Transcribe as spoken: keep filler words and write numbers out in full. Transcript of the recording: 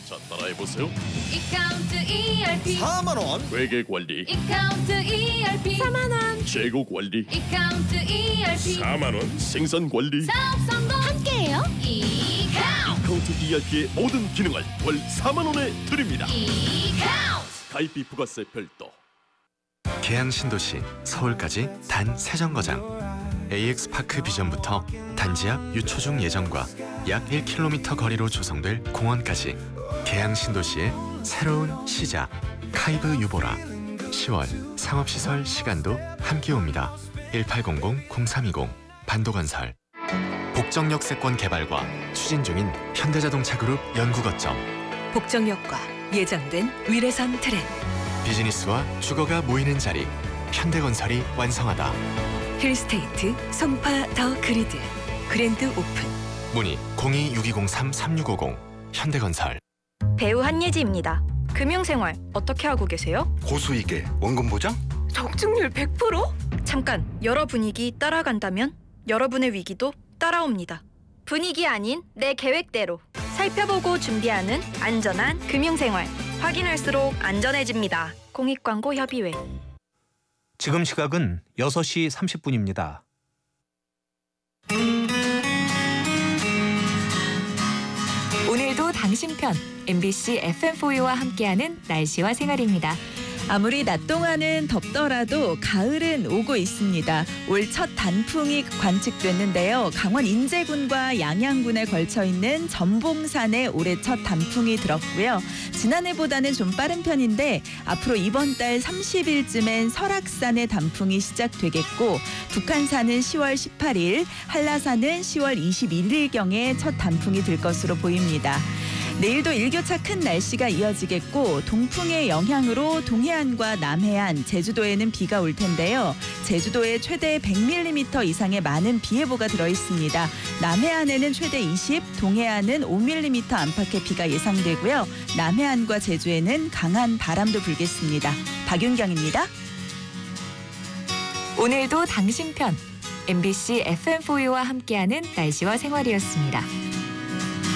자, 따라해보세요. 이카운트 이알피 사만 원. 회계 관리, 이카운트 이알피 사만 원 재고 관리, 이카운트 이알피 사만 원. 생산 관리, 사업 성공 함께해요. 이카운트 카운트 이알피의 모든 기능을 월 사만 원에 드립니다. 이카운트 가입비 부가세 별도. 계양 신도시 서울까지 단 세 정거장. 에이엑스파크 비전부터 단지 앞 유초중 예정과 약 일 킬로미터 거리로 조성될 공원까지 계양 신도시의 새로운 시작. 카이브 유보라. 시월 상업시설 시간도 함께 옵니다. 일팔공공 공삼이공 반도건설. 복정역세권 개발과 추진 중인 현대자동차 그룹 연구거점. 복정역과 예정된 위례선 트램. 비즈니스와 주거가 모이는 자리. 현대건설이 완성하다. 힐스테이트 송파 더 그리드 그랜드 오픈. 문의 공이 육이공삼 삼육오공 현대건설. 배우 한예지입니다. 금융생활 어떻게 하고 계세요? 고수익에 원금 보장? 적중률 백 퍼센트? 잠깐, 여러 분위기 따라간다면 여러분의 위기도 따라옵니다. 분위기 아닌 내 계획대로 살펴보고 준비하는 안전한 금융생활. 확인할수록 안전해집니다. 공익광고협의회. 지금 시각은 여섯 시 삼십 분입니다. 오늘도 당신 편 엠비씨 에프엠포유와 함께하는 날씨와 생활입니다. 아무리 낮 동안은 덥더라도 가을은 오고 있습니다. 올 첫 단풍이 관측됐는데요. 강원 인제군과 양양군에 걸쳐 있는 전봉산에 올해 첫 단풍이 들었고요. 지난해보다는 좀 빠른 편인데 앞으로 이번 달 삼십 일쯤엔 설악산의 단풍이 시작되겠고, 북한산은 시월 십팔일, 한라산은 시월 이십일일경에 첫 단풍이 들 것으로 보입니다. 내일도 일교차 큰 날씨가 이어지겠고, 동풍의 영향으로 동해안과 남해안, 제주도에는 비가 올 텐데요. 제주도에 최대 백 밀리미터 이상의 많은 비 예보가 들어있습니다. 남해안에는 최대 이십, 동해안은 오 밀리미터 안팎의 비가 예상되고요. 남해안과 제주에는 강한 바람도 불겠습니다. 박윤경입니다. 오늘도 당신 편 엠비씨 에프엠포유와 함께하는 날씨와 생활이었습니다.